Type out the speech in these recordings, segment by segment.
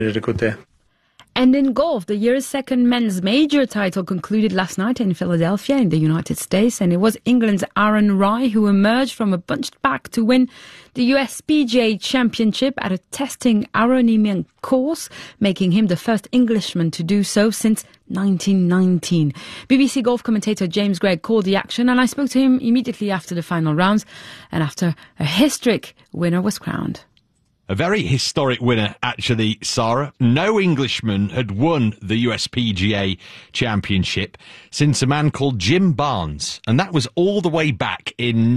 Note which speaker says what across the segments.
Speaker 1: And in golf, the year's second men's major title concluded last night in Philadelphia in the United States, and it was England's Aaron Rai who emerged from a bunched pack to win the US PGA Championship at a testing Aronian course, making him the first Englishman to do so since 1919. BBC golf commentator James Gregg called the action, and I spoke to him immediately after the final rounds and after a historic winner was crowned.
Speaker 2: A very historic winner, actually, Sarah. No Englishman had won the US PGA Championship since a man called Jim Barnes, and that was all the way back in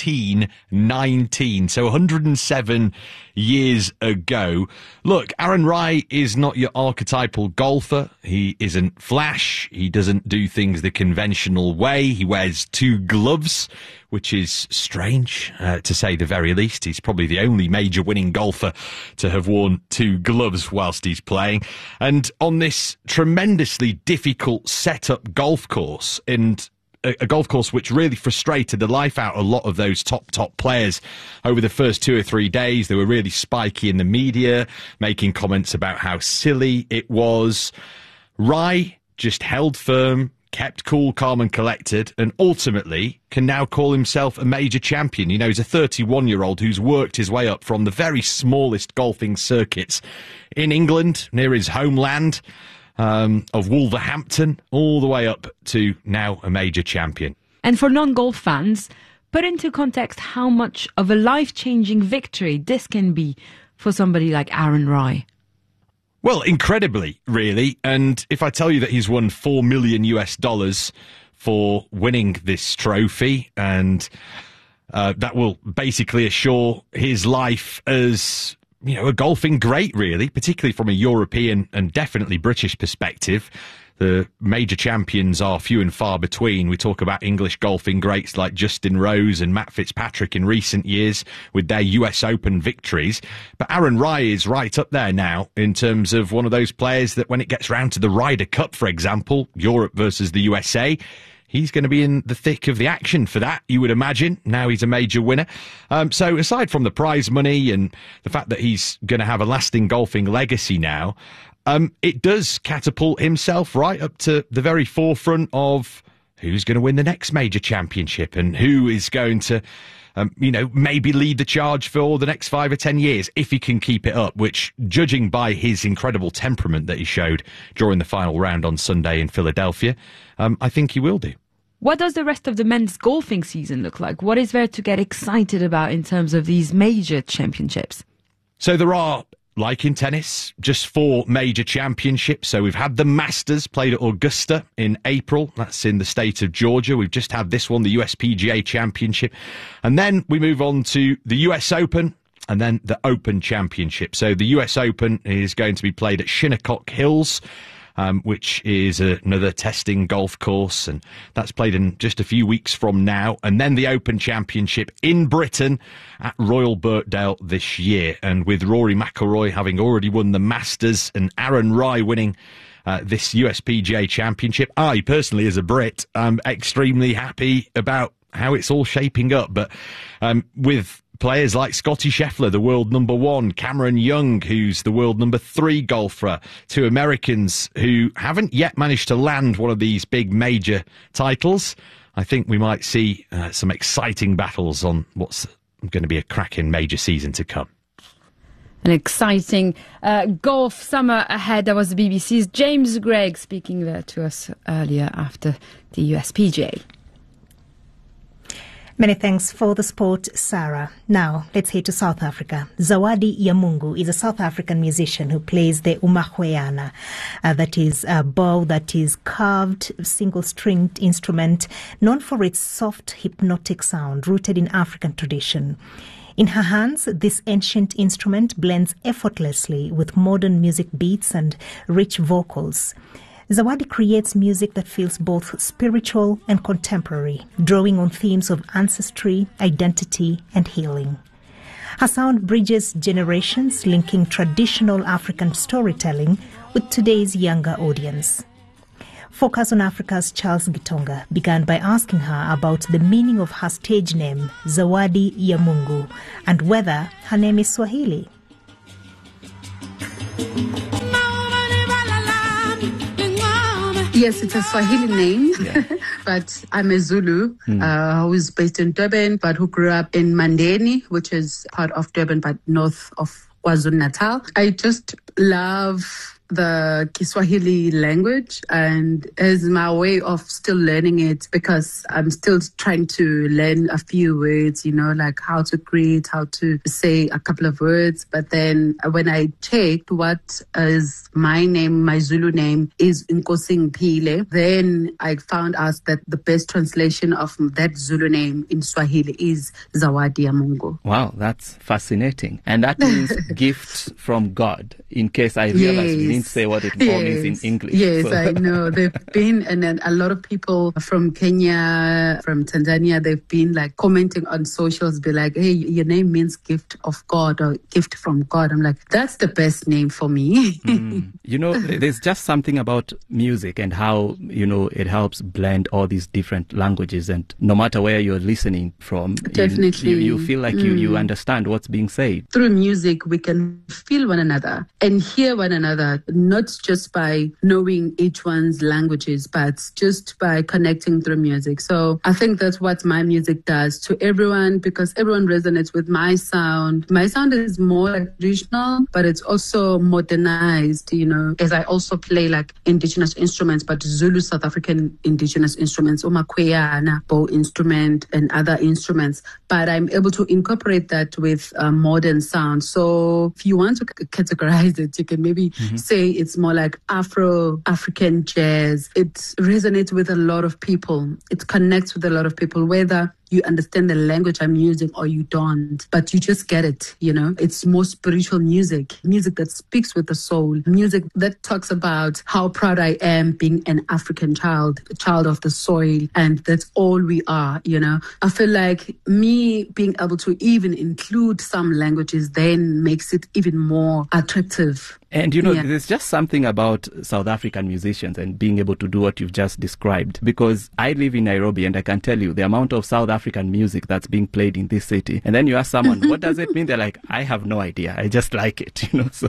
Speaker 2: 1919, so 107 years ago. Look, Aaron Rai is not your archetypal golfer. He isn't flash. He doesn't do things the conventional way. He wears two gloves, which is strange, to say the very least. He's probably the only major winning golfer to have worn two gloves whilst he's playing. And on this tremendously difficult setup golf course, and a golf course which really frustrated the life out of a lot of those top players over the first 2 or 3 days. They were really spiky in the media, making comments about how silly it was. Rai just held firm, kept cool, calm and collected, and ultimately can now call himself a major champion. You know, he's a 31-year-old who's worked his way up from the very smallest golfing circuits in England, near his homeland, of Wolverhampton, all the way up to now a major champion.
Speaker 1: And for non-golf fans, put into context how much of a life-changing victory this can be for somebody like Aaron Rai.
Speaker 2: Well, incredibly, really. And if I tell you that he's won $4 million for winning this trophy, and that will basically assure his life as, you know, a golfing great, really, particularly from a European and definitely British perspective. The major champions are few and far between. We talk about English golfing greats like Justin Rose and Matt Fitzpatrick in recent years with their US Open victories. But Aaron Rai is right up there now in terms of one of those players that when it gets round to the Ryder Cup, for example, Europe versus the USA, he's going to be in the thick of the action for that, you would imagine. Now he's a major winner. So aside from the prize money and the fact that he's going to have a lasting golfing legacy now, it does catapult himself right up to the very forefront of who's going to win the next major championship and who is going to, maybe lead the charge for the next 5 or 10 years if he can keep it up, which, judging by his incredible temperament that he showed during the final round on Sunday in Philadelphia, I think he will do.
Speaker 1: What does the rest of the men's golfing season look like? What is there to get excited about in terms of these major championships?
Speaker 2: So there are, like in tennis, just 4 major championships. So we've had the Masters played at Augusta in April. That's in the state of Georgia. We've just had this one, the US PGA Championship. And then we move on to the US Open and then the Open Championship. So the US Open is going to be played at Shinnecock Hills, which is another testing golf course, and that's played in just a few weeks from now. And then the Open Championship in Britain at Royal Birkdale this year. And with Rory McIlroy having already won the Masters and Aaron Rai winning this US PGA Championship, I personally, as a Brit, am extremely happy about how it's all shaping up. But with players like Scotty Scheffler, the world number 1, Cameron Young, who's the world number 3 golfer, 2 Americans who haven't yet managed to land one of these big major titles, I think we might see some exciting battles on what's going to be a cracking major season to come.
Speaker 1: An exciting golf summer ahead. That was the BBC's James Gregg speaking there to us earlier after the US PGA.
Speaker 3: Many thanks for the sport, Sarah. Now, let's head to South Africa. Zawadi Yamungu is a South African musician who plays the umahweana. That is a bow that is carved, single-stringed instrument known for its soft, hypnotic sound rooted in African tradition. In her hands, this ancient instrument blends effortlessly with modern music beats and rich vocals. Zawadi creates music that feels both spiritual and contemporary, drawing on themes of ancestry, identity, and healing. Her sound bridges generations, linking traditional African storytelling with today's younger audience. Focus on Africa's Charles Gitonga began by asking her about the meaning of her stage name, Zawadi Yamungu, and whether her name is Swahili.
Speaker 4: Yes, it's a Swahili name, but I'm a Zulu who is based in Durban, but who grew up in Mandeni, which is part of Durban, but north of KwaZulu-Natal. I just love the Kiswahili language, and as my way of still learning it, because I'm still trying to learn a few words, like how to greet, how to say a couple of words. But then when I checked what is my name, my Zulu name is Nkosi Ngiphile, then I found out that the best translation of that Zulu name in Swahili is Zawadi ya Mungu.
Speaker 5: Wow, that's fascinating. And that means gift from God, in case I realize we didn't say what it means in English.
Speaker 4: Yes, so. I know. They've been, and then a lot of people from Kenya, from Tanzania, they've been like commenting on socials, be like, hey, your name means gift of God or gift from God. I'm like, that's the best name for me.
Speaker 5: There's just something about music and how, it helps blend all these different languages. And no matter where you're listening from,
Speaker 4: definitely
Speaker 5: you feel like you understand what's being said.
Speaker 4: Through music, we can feel one another and hear one another, not just by knowing each one's languages, but just by connecting through music. So I think that's what my music does to everyone, because everyone resonates with my sound. My sound is more like traditional, but it's also modernized, as I also play like indigenous instruments, but Zulu South African indigenous instruments, umakweyana, bow instrument and other instruments. But I'm able to incorporate that with modern sound. So if you want to categorize it, you can maybe say it's more like Afro-African jazz. It resonates with a lot of people. It connects with a lot of people, whether you understand the language I'm using or you don't, but you just get it, It's more spiritual music that speaks with the soul, music that talks about how proud I am being an African child, a child of the soil, and that's all we are, I feel like me being able to even include some languages then makes it even more attractive.
Speaker 5: And there's just something about South African musicians and being able to do what you've just described, because I live in Nairobi and I can tell you the amount of South African music that's being played in this city. And then you ask someone, what does it mean? They're like, I have no idea. I just like it, So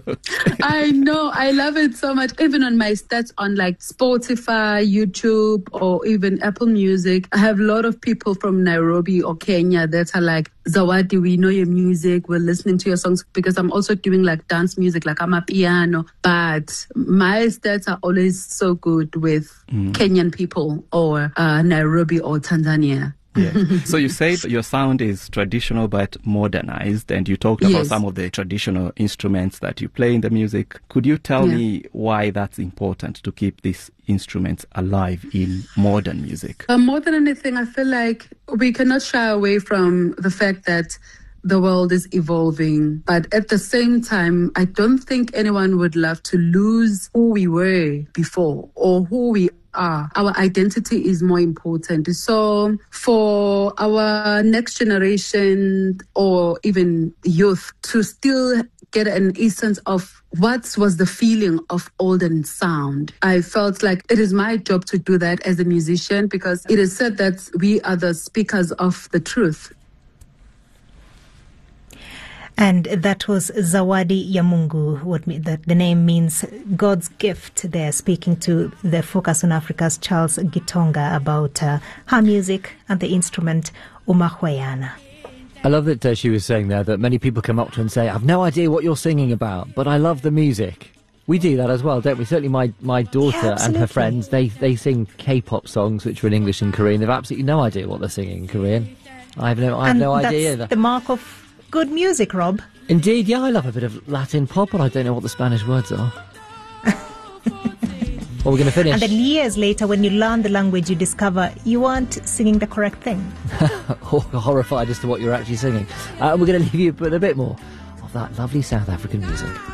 Speaker 4: I know. I love it so much. Even on my stats on like Spotify, YouTube, or even Apple Music, I have a lot of people from Nairobi or Kenya that are like, Zawadi, we know your music. We're listening to your songs, because I'm also doing like dance music, like I'm a piano. But my stats are always so good with Kenyan people or Nairobi or Tanzania.
Speaker 5: Yeah. So you said your sound is traditional but modernized, and you talked about some of the traditional instruments that you play in the music. Could you tell me why that's important to keep these instruments alive in modern music?
Speaker 4: More than anything, I feel like we cannot shy away from the fact that the world is evolving. But at the same time, I don't think anyone would love to lose who we were before or who we are. Our identity is more important. So for our next generation or even youth to still get an essence of what was the feeling of olden sound, I felt like it is my job to do that as a musician, because it is said that we are the speakers of the truth.
Speaker 3: And that was Zawadi ya Mungu. The name means God's gift. They're speaking to the Focus on Africa's Charles Gitonga about her music and the instrument umakweyana.
Speaker 6: I love that she was saying there that many people come up to her and say, I've no idea what you're singing about, but I love the music. We do that as well, don't we? Certainly my daughter and her friends, they sing K-pop songs which are in English and Korean. They've absolutely no idea what they're singing in Korean. I have no idea either.
Speaker 3: That's the mark of good music, Rob.
Speaker 6: Indeed, yeah, I love a bit of Latin pop, but I don't know what the Spanish words are. Well, we're going to finish.
Speaker 3: And then years later, when you learn the language, you discover you weren't singing the correct thing.
Speaker 6: Horrified as to what you're actually singing. We're going to leave you with a bit more of that lovely South African music.